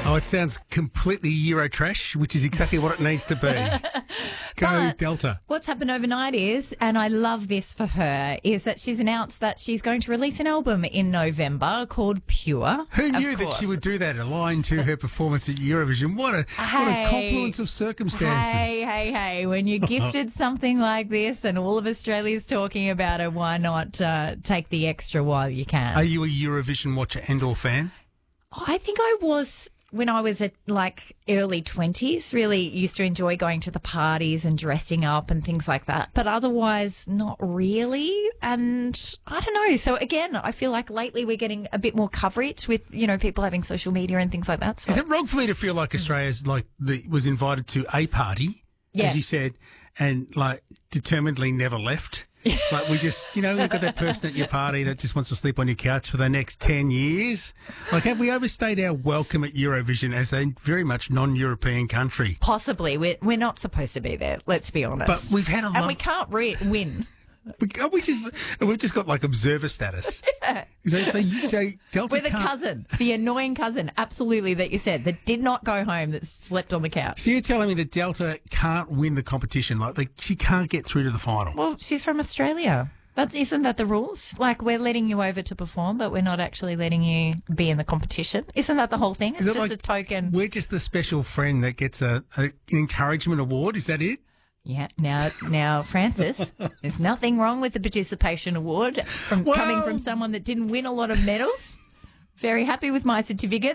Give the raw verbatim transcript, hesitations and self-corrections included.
Oh, it sounds completely Euro trash, which is exactly what it needs to be. Go But Delta. What's happened overnight is, and I love this for her, is that she's announced that she's going to release an album in November called Pure. Who knew Of that course. she would do that, aligned to her performance at Eurovision? What a, what a Hey. confluence of circumstances. Hey, hey, hey. When you're gifted something like this and all of Australia's talking about it, why not uh, take the extra while you can? Are you a Eurovision watcher and or fan? I think I was, when I was at like early twenties, really used to enjoy going to the parties and dressing up and things like that. But otherwise, not really. And I don't know. So again, I feel like lately we're getting a bit more coverage with, you know, people having social media and things like that. So Is it wrong for me to feel like Australia's like the, was invited to a party, Yeah. as you said, and like determinedly never left? Like we just, you know, we've got that person at your party that just wants to sleep on your couch for the next ten years. Like, have we overstayed our welcome at Eurovision as a very much non-European country? possibly we're, we're not supposed to be there, let's be honest. But we've had a and lot. we can't re- win. We, oh, we just, we've just got like observer status. Yeah. So, so, you, so Delta We're the can't- cousin, the annoying cousin, absolutely, that you said, that did not go home, that slept on the couch. So you're telling me that Delta can't win the competition? Like, like she can't get through to the final? Well, she's from Australia. That's, isn't that the rules? Like, we're letting you over to perform, but we're not actually letting you be in the competition. Isn't that the whole thing? It's Is it just like a token. We're just the special friend that gets a, a an encouragement award. Is that it? Yeah. Now, now, Francis, there's nothing wrong with the participation award from Well- coming from someone that didn't win a lot of medals. Very happy with my certificate.